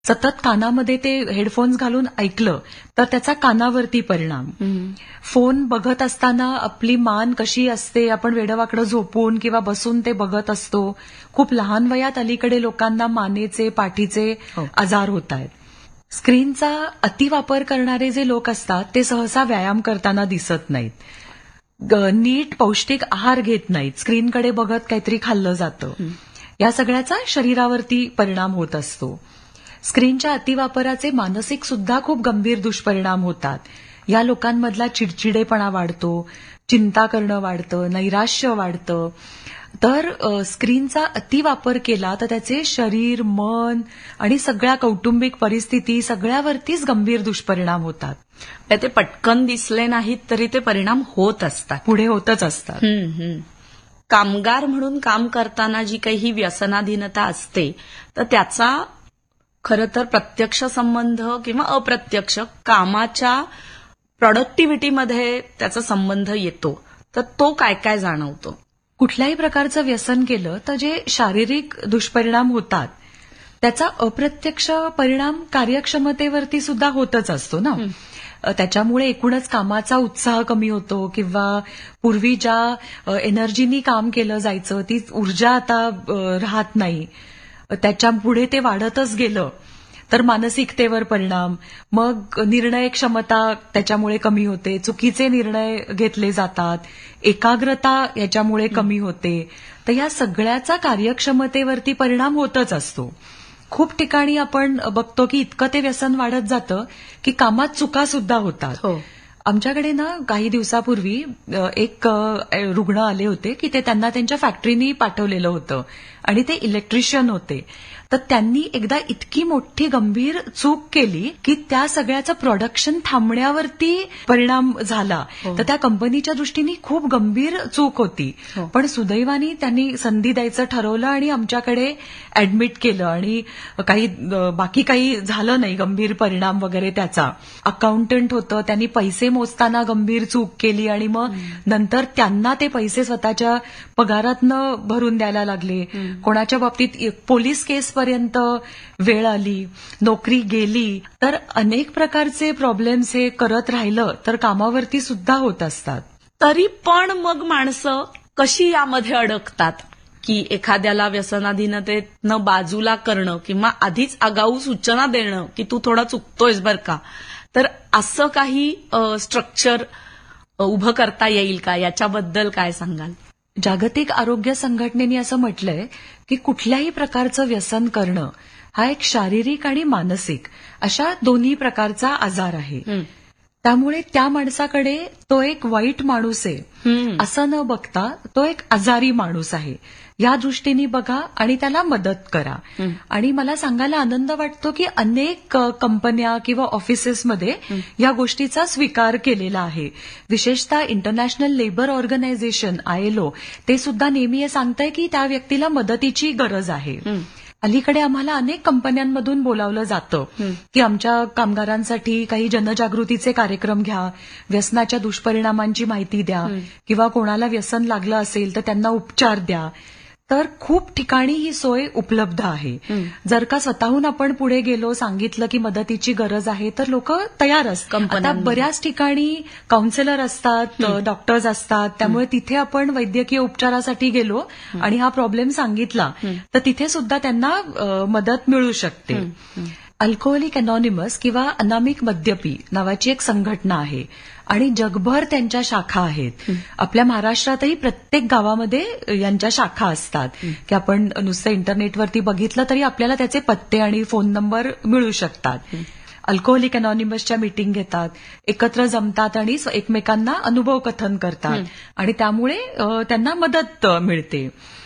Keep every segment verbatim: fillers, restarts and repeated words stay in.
सतत कानामध्ये ते हेडफोन्स घालून ऐकलं तर त्याचा कानावरती परिणाम. फोन बघत असताना आपली मान कशी असते, आपण वेडवाकडं झोपून किंवा बसून ते बघत असतो. खूप लहान वयात अलीकडे लोकांना मानेचे, पाठीचे आजार होत आहेत. स्क्रीनचा अतिवापर करणारे जे लोक असतात ते सहसा व्यायाम करताना दिसत नाहीत, नीट पौष्टिक आहार घेत नाहीत, स्क्रीनकडे बघत काहीतरी खाल्लं जातं. या सगळ्याचा शरीरावरती परिणाम होत असतो. स्क्रीनच्या अतिवापराचे मानसिक सुद्धा खूप गंभीर दुष्परिणाम होतात. या लोकांमधला चिडचिडेपणा वाढतो, चिंता करणं वाढतं, नैराश्य वाढतं. तर स्क्रीनचा अतिवापर केला तर त्याचे शरीर, मन आणि सगळ्या कौटुंबिक परिस्थिती सगळ्यावरतीच गंभीर दुष्परिणाम होतात. ते पटकन दिसले नाहीत तरी ते परिणाम होत असतात, पुढे होतच असतात. कामगार म्हणून काम करताना जी काही व्यसनाधीनता असते तर त्याचा खरं तर प्रत्यक्ष संबंध किंवा अप्रत्यक्ष कामाच्या प्रॉडक्टिव्हिटीमध्ये त्याचा संबंध येतो. तर तो काय काय जाणवतो? कुठल्याही प्रकारचं व्यसन केलं तर जे शारीरिक दुष्परिणाम होतात त्याचा अप्रत्यक्ष परिणाम कार्यक्षमतेवरती सुद्धा होतच असतो ना. त्याच्यामुळे एकूणच कामाचा उत्साह कमी होतो किंवा पूर्वी ज्या एनर्जीनी काम केलं जायचं ती ऊर्जा आता राहत नाही. त्याच्या पुढे ते वाढतच गेलं तर मानसिकतेवर परिणाम, मग निर्णय क्षमता त्याच्यामुळे कमी होते, चुकीचे निर्णय घेतले जातात, एकाग्रता याच्यामुळे कमी होते. तर या सगळ्याचा कार्यक्षमतेवरती परिणाम होतच असतो. खूप ठिकाणी आपण बघतो की इतकं ते व्यसन वाढत जातं की कामात चुका सुद्धा होतात. आमच्याकडे ना काही दिवसापूर्वी एक रुग्ण आले होते की ते त्यांना त्यांच्या फॅक्टरीनी पाठवलेलं होतं आणि ते इलेक्ट्रिशियन होते. तर त्यांनी एकदा इतकी मोठी गंभीर चूक केली की त्या सगळ्याचं प्रोडक्शन थांबण्यावरती परिणाम झाला. तर त्या कंपनीच्या दृष्टीने खूप गंभीर चूक होती. पण सुदैवाने त्यांनी संधी द्यायचं ठरवलं आणि आमच्याकडे ऍडमिट केलं आणि काही बाकी काही झालं नाही गंभीर परिणाम वगैरे त्याचा. अकाउंटंट होतं, त्यांनी पैसे मोजताना गंभीर चूक केली आणि मग नंतर त्यांना ते पैसे स्वतःच्या पगारातनं भरून द्यायला लागले. कोणाच्या बाबतीत पोलीस केस पर्यंत वेळ आली, नोकरी गेली. तर अनेक प्रकारचे प्रॉब्लेम्स हे करत राहिलं तर कामावरती सुद्धा होत असतात. तरी पण मग माणसं कशी यामध्ये अडकतात की एखाद्याला व्यसनाधीनतेतनं बाजूला करणं किंवा आधीच आगाऊ सूचना देणं की तू थोडा चुकतोयस बर का, तर असं काही स्ट्रक्चर उभं करता येईल का? याच्याबद्दल काय सांगाल? जागतिक आरोग्य संघटनेने असं म्हटलंय की कुठल्याही प्रकारचं व्यसन करणं हा एक शारीरिक आणि मानसिक अशा दोन्ही प्रकारचा आजार आहे. त्यामुळे त्या माणसाकडे तो एक वाईट माणूस आहे असं न बघता तो एक आजारी माणूस आहे या दृष्टीने बघा आणि त्याला मदत करा. आणि मला सांगायला आनंद वाटतो की अनेक कंपन्या किंवा ऑफिसेसमध्ये या गोष्टीचा स्वीकार केलेला आहे. विशेषतः इंटरनॅशनल लेबर ऑर्गनायझेशन आयएलओ ते सुद्धा नेहमी हे सांगतंय की त्या व्यक्तीला मदतीची गरज आहे. अलीकडे आम्हाला अनेक कंपन्यांमधून बोलावलं जातं की आमच्या कामगारांसाठी काही जनजागृतीचे कार्यक्रम घ्या, व्यसनाच्या दुष्परिणामांची माहिती द्या किंवा कोणाला व्यसन लागलं असेल तर त्यांना उपचार द्या. तर खूप ठिकाणी ही सोय उपलब्ध आहे. जर का स्वतःहून आपण पुढे गेलो, सांगितलं की मदतीची गरज आहे तर लोक तयार असतात. आता बऱ्याच ठिकाणी काउन्सिलर असतात, डॉक्टर्स असतात, त्यामुळे तिथे आपण वैद्यकीय उपचारासाठी गेलो आणि हा प्रॉब्लेम सांगितला तर तिथे सुद्धा त्यांना मदत मिळू शकते. अल्कोहोलिक अनॉनिमस किंवा अनामिक मद्यपी नावाची एक संघटना आहे आणि जगभर त्यांच्या शाखा आहेत. आपल्या महाराष्ट्रातही प्रत्येक गावामध्ये यांच्या शाखा असतात की आपण नुसतं इंटरनेटवरती बघितलं तरी आपल्याला त्याचे पत्ते आणि फोन नंबर मिळू शकतात. अल्कोहोलिक अनॉनिमसच्या मीटिंग घेतात, एकत्र जमतात आणि एकमेकांना अनुभव कथन करतात आणि त्यामुळे त्यांना मदत मिळते.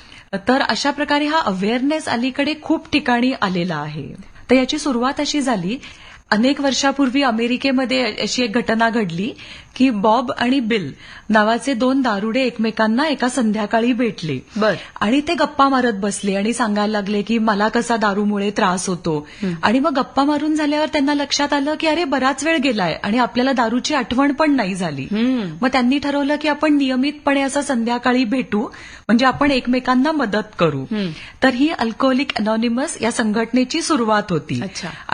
तर अशा प्रकारे हा अवेअरनेस अलीकडे खूप ठिकाणी आलेला आहे. तर याची सुरुवात अशी झाली अनेक वर्षापूर्वी अमेरिकेमध्ये अशी एक घटना घडली की बॉब आणि बिल नावाचे दोन दारुडे एकमेकांना एका संध्याकाळी भेटले. बर. आणि ते गप्पा मारत बसले आणि सांगायला लागले की मला कसा दारूमुळे त्रास होतो. आणि मग गप्पा मारून झाल्यावर त्यांना लक्षात आलं की अरे बराच वेळ गेलाय आणि आपल्याला दारूची आठवण पण नाही झाली. मग त्यांनी ठरवलं की आपण नियमितपणे असं संध्याकाळी भेटू, म्हणजे आपण एकमेकांना मदत करू. तर ही अल्कोहोलिक अनॉनिमस या संघटनेची सुरुवात होती. अच्छा.